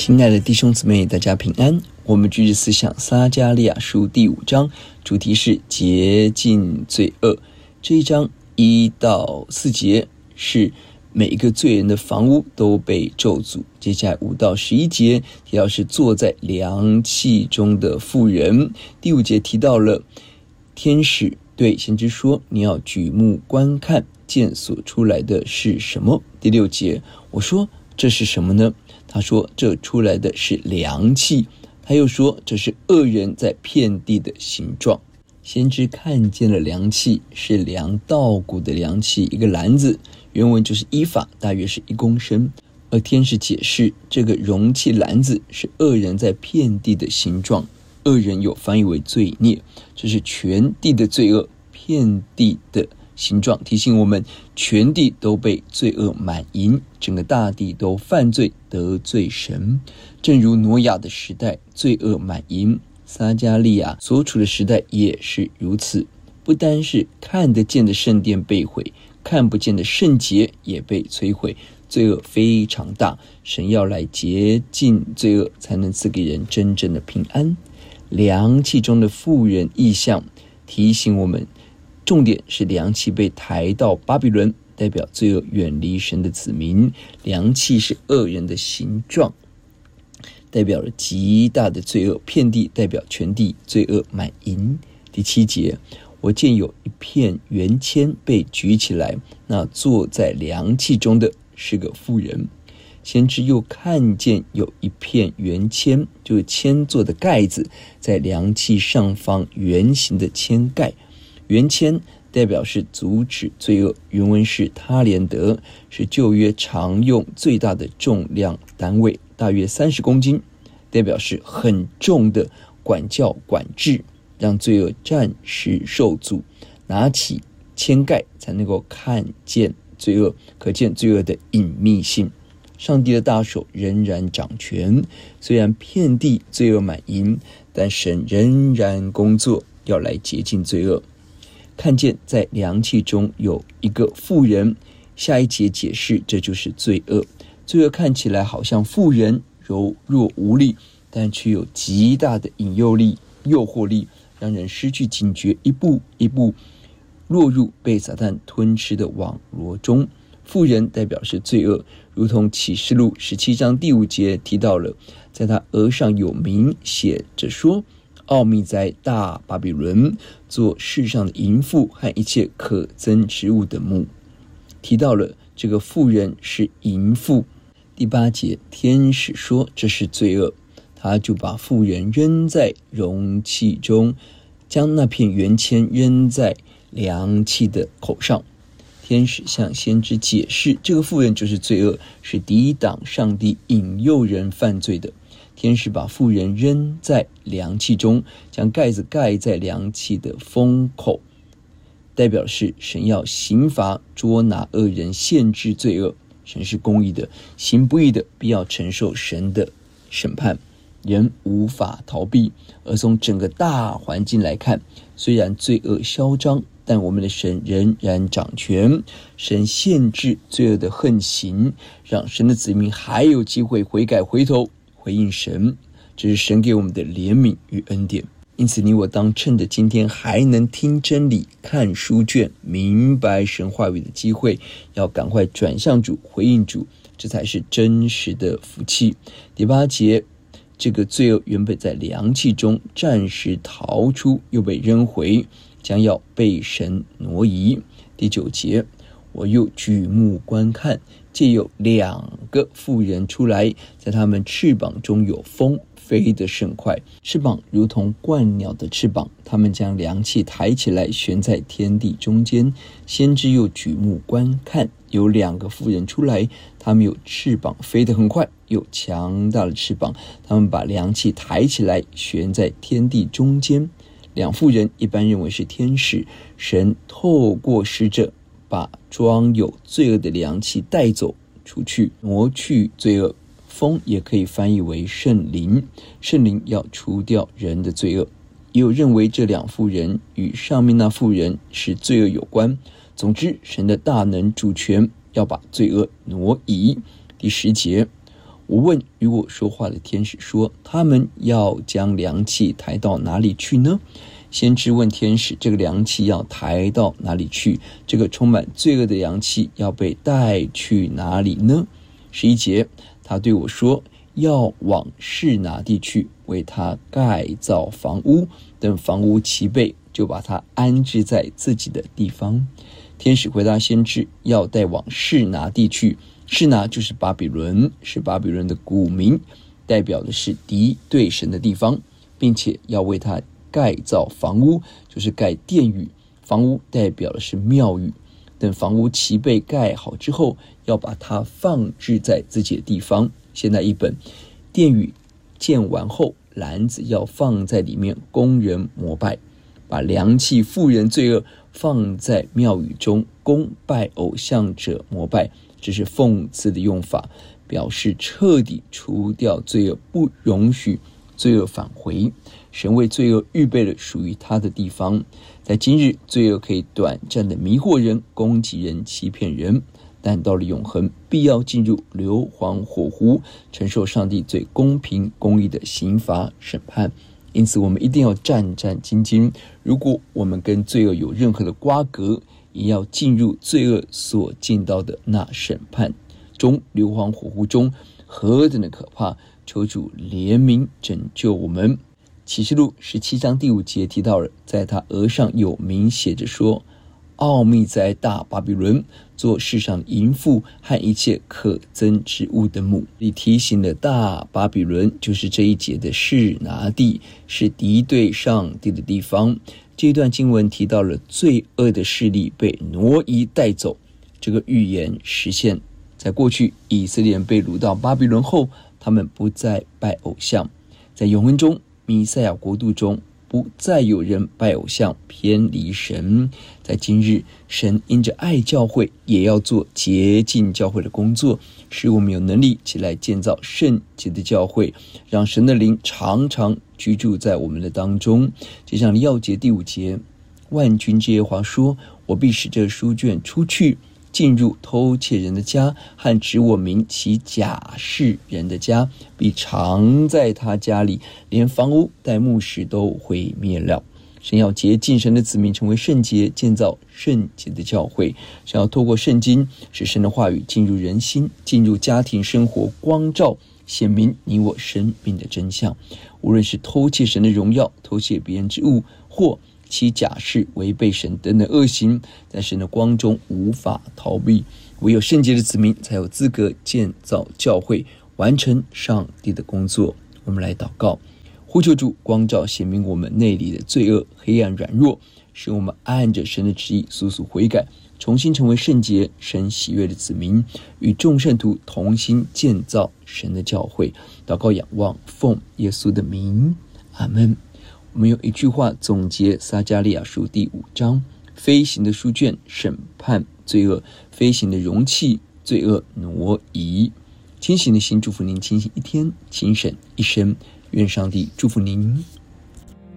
亲爱的弟兄姊妹，大家平安。我们继续思想撒迦利亚书第5章，主题是洁净罪恶。这一章1到4节是每一个罪人的房屋都被咒诅。接下来5到11节提到是坐在凉气中的妇人。第5节提到了天使对先知说，你要举目观看，见所出来的是什么。第6节，我说这是什么呢？他说这出来的是凉气。他又说这是恶人在遍地的形状。先知看见了凉气，是量稻谷的凉气，一个篮子，原文就是伊法，大约是1公升。而天使解释这个容器篮子是恶人在遍地的形状，恶人有翻译为罪孽，这是全地的罪恶，遍地的形状，提醒我们全地都被罪恶满盈，整个大地都犯罪得罪神。正如挪亚的时代罪恶满盈，撒迦利亚所处的时代也是如此。不单是看得见的圣殿被毁，看不见的圣洁也被摧毁，罪恶非常大。神要来洁净罪恶，才能赐给人真正的平安。凉气中的妇人意象提醒我们，重点是凉气被抬到巴比伦，代表罪恶远离神的子民。凉气是恶人的形状，代表了极大的罪恶，遍地代表全地罪恶满盈。第7节，我见有一片圆签被举起来，那坐在凉气中的是个妇人。先知又看见有一片圆签，就是签座的盖子，在凉气上方圆形的签盖。圆签代表是阻止罪恶，原文是他连德，是旧约常用最大的重量单位，大约30公斤，代表是很重的管教管制，让罪恶暂时受阻。拿起签盖才能够看见罪恶，可见罪恶的隐秘性。上帝的大手仍然掌权，虽然遍地罪恶满盈，但神仍然工作，要来洁净罪恶。看见在凉气中有一个妇人，下一节解释这就是罪恶。罪恶看起来好像妇人柔弱无力，但却有极大的引诱力、诱惑力，让人失去警觉，一步一步落入被撒旦吞吃的网罗中。妇人代表是罪恶，如同启示录17章第5节提到了，在他额上有名写着说，奥秘在大巴比伦，做世上的淫妇和一切可憎之物的母。提到了这个妇人是淫妇。第8节，天使说这是罪恶，他就把妇人扔在容器中，将那片圆签扔在凉气的口上。天使向先知解释，这个妇人就是罪恶，是抵挡上帝引诱人犯罪的。天使把妇人扔在凉气中，将盖子盖在凉气的封口，代表是神要刑罚捉拿恶人，限制罪恶。神是公义的，行不义的必要承受神的审判，人无法逃避。而从整个大环境来看，虽然罪恶嚣张，但我们的神仍然掌权。神限制罪恶的横行，让神的子民还有机会悔改回头回应神，这是神给我们的怜悯与恩典。因此你我当趁着今天还能听真理、看书卷、明白神话语的机会，要赶快转向主，回应主，这才是真实的福气。第8节，这个罪恶原本在凉气中暂时逃出，又被扔回，将要被神挪移。第9节，我又举目观看，见有2个妇人出来，在他们翅膀中有风，飞得甚快，翅膀如同鹳鸟的翅膀，他们将凉气抬起来，悬在天地中间。先知又举目观看，有2个妇人出来，他们有翅膀，飞得很快，有强大的翅膀，他们把凉气抬起来，悬在天地中间。2妇人一般认为是天使，神透过使者把装有罪恶的凉气带走出去，挪去罪恶。风也可以翻译为圣灵，圣灵要除掉人的罪恶。也有认为这2妇人与上面那妇人是罪恶有关。总之，神的大能主权要把罪恶挪移。第10节， 我问与我说话的天使说，他们要将凉气抬到哪里去呢？先知问天使，这个凉气要抬到哪里去？这个充满罪恶的凉气要被带去哪里呢？11节，他对我说，要往示拿地去，为他盖造房屋，等房屋齐备，就把他安置在自己的地方。天使回答先知，要带往示拿地去。示拿就是巴比伦，是巴比伦的古名，代表的是敌对神的地方，并且要为他盖造房屋，就是盖殿宇。房屋代表的是庙宇。等房屋齐备盖好之后，要把它放置在自己的地方。现在一本，殿宇建完后，篮子要放在里面，供人膜拜。把凉气妇人罪恶放在庙宇中，供拜偶像者膜拜，这是讽刺的用法，表示彻底除掉罪恶，不容许罪恶返回。神为罪恶预备了属于他的地方。在今日，罪恶可以短暂的迷惑人、攻击人、欺骗人，但到了永恒，必要进入硫磺火湖，承受上帝最公平公义的刑罚审判。因此我们一定要战战兢兢，如果我们跟罪恶有任何的瓜葛，也要进入罪恶所进到的那审判中，硫磺火湖中，何等的可怕！求主怜悯拯救我们。启示录17章第5节提到了，在他额上有名写着说，奥秘在大巴比伦，做世上淫妇和一切可憎之物的母。你提醒的大巴比伦就是这一节的示拿地，是敌对上帝的地方。这段经文提到了罪恶的势力被挪移带走，这个预言实现。在过去以色列人被掳到巴比伦后，他们不再拜偶像。在永恒中，弥赛亚国度中，不再有人拜偶像，偏离神。在今日，神因着爱教会，也要做洁净教会的工作，使我们有能力起来建造圣洁的教会，让神的灵常常居住在我们的当中。就像利未记第5节，万军之耶和华说，我必使这书卷出去，进入偷窃人的家，和指我名其假示人的家，必藏在他家里，连房屋带木石都毁灭了。神要洁净神的子民成为圣洁，建造圣洁的教会。神要透过圣经，使神的话语进入人心，进入家庭生活，光照显明你我生命的真相。无论是偷窃神的荣耀，偷窃别人之物，或其假释违背神等等恶行，在神的光中无法逃避。唯有圣洁的子民才有资格建造教会，完成上帝的工作。我们来祷告，呼求主光照显明我们内里的罪恶、黑暗、软弱，使我们按着神的旨意速速悔改，重新成为圣洁、神喜悦的子民，与众圣徒同心建造神的教会。祷告仰望，奉耶稣的名，阿们。我们用一句话总结撒迦利亚书第5章，飞行的书卷审判罪恶，飞行的容器罪恶挪移。清醒的心祝福您清醒一天，清醒一生。愿上帝祝福您。